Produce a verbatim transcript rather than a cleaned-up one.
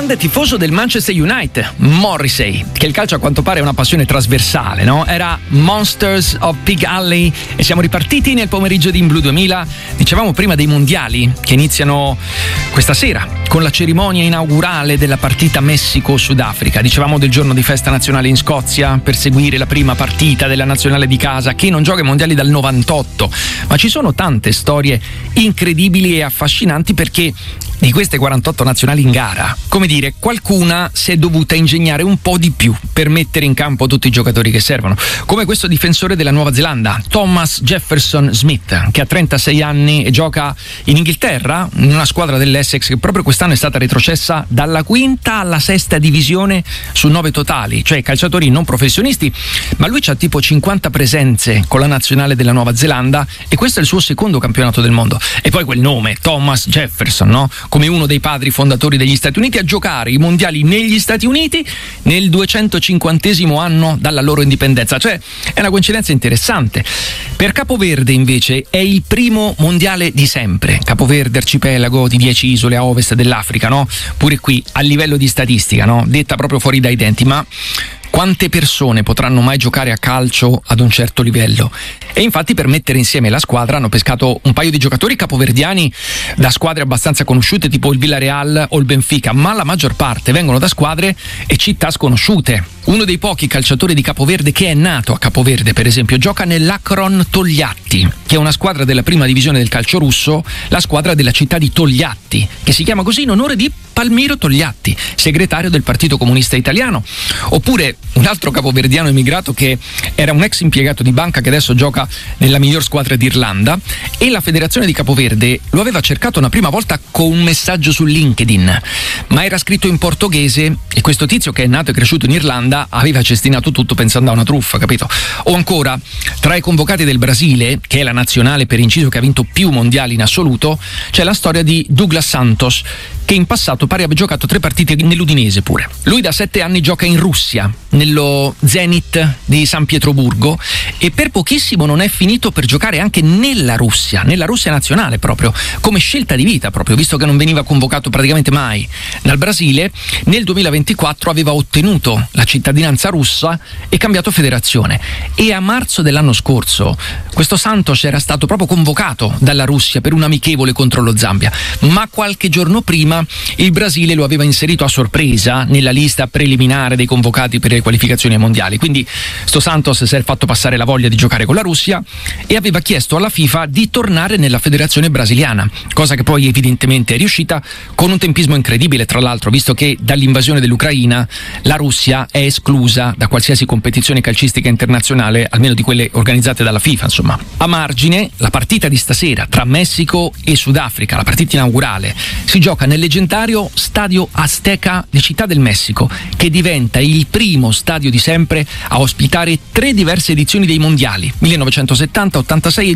grande tifoso del Manchester United, Morrissey, che il calcio a quanto pare è una passione trasversale, no? Era Monsters of Pig Alley e siamo ripartiti nel pomeriggio di In Blue duemila. Dicevamo prima dei mondiali che iniziano questa sera con la cerimonia inaugurale della partita Messico-Sudafrica. Dicevamo del giorno di festa nazionale in Scozia per seguire la prima partita della nazionale di casa, che non gioca ai mondiali dal novantotto, ma ci sono tante storie incredibili e affascinanti, perché di queste quarantotto nazionali in gara, come dire, qualcuna si è dovuta ingegnare un po' di più per mettere in campo tutti i giocatori che servono, come questo difensore della Nuova Zelanda, Thomas Jefferson Smith, che ha trentasei anni e gioca in Inghilterra, in una squadra dell'Essex che proprio quest'anno è stata retrocessa dalla quinta alla sesta divisione su nove totali, cioè calciatori non professionisti, ma lui c'ha tipo cinquanta presenze con la nazionale della Nuova Zelanda e questo è il suo secondo campionato del mondo. E poi quel nome, Thomas Jefferson, no? Come uno dei padri fondatori degli Stati Uniti, a giocare i mondiali negli Stati Uniti nel duecentocinquantesimo anno dalla loro indipendenza, cioè è una coincidenza interessante. Per Capoverde invece è il primo mondiale di sempre. Capoverde, arcipelago di dieci isole a ovest dell'Africa, no? Pure qui a livello di statistica, no? Detta proprio fuori dai denti, ma quante persone potranno mai giocare a calcio ad un certo livello? E infatti per mettere insieme la squadra hanno pescato un paio di giocatori capoverdiani da squadre abbastanza conosciute tipo il Villarreal o il Benfica, ma la maggior parte vengono da squadre e città sconosciute. Uno dei pochi calciatori di Capoverde che è nato a Capoverde, per esempio, gioca nell'Akron Togliatti, che è una squadra della prima divisione del calcio russo, la squadra della città di Togliatti, che si chiama così in onore di Palmiro Togliatti, segretario del Partito Comunista Italiano. Oppure un altro capoverdiano emigrato che era un ex impiegato di banca che adesso gioca nella miglior squadra d'Irlanda, e la federazione di Capoverde lo aveva cercato una prima volta con un messaggio su LinkedIn, ma era scritto in portoghese e questo tizio, che è nato e cresciuto in Irlanda, aveva cestinato tutto pensando a una truffa, capito? O ancora, tra i convocati del Brasile, che è la nazionale per inciso che ha vinto più mondiali in assoluto, c'è la storia di Douglas Santos, che in passato pare abbia giocato tre partite nell'Udinese pure. Lui da sette anni gioca in Russia, nello Zenit di San Pietroburgo, e per pochissimo non è finito per giocare anche nella Russia, nella Russia nazionale proprio, come scelta di vita proprio, visto che non veniva convocato praticamente mai dal Brasile. Nel duemilaventiquattro aveva ottenuto la cittadinanza russa e cambiato federazione, e a marzo dell'anno scorso questo Santos era stato proprio convocato dalla Russia per un amichevole contro lo Zambia, ma qualche giorno prima il Brasile lo aveva inserito a sorpresa nella lista preliminare dei convocati per le qualificazioni ai mondiali. Quindi sto Santos si è fatto passare la voglia di giocare con la Russia e aveva chiesto alla FIFA di tornare nella federazione brasiliana, cosa che poi evidentemente è riuscita con un tempismo incredibile, tra l'altro, visto che dall'invasione dell'Ucraina la Russia è esclusa da qualsiasi competizione calcistica internazionale, almeno di quelle organizzate dalla FIFA, insomma. A margine, la partita di stasera tra Messico e Sudafrica, la partita inaugurale, si gioca nel leggendario Stadio Azteca di Città del Messico, che diventa il primo stadio di sempre a ospitare tre diverse edizioni dei mondiali, millenovecentosettanta, ottantasei e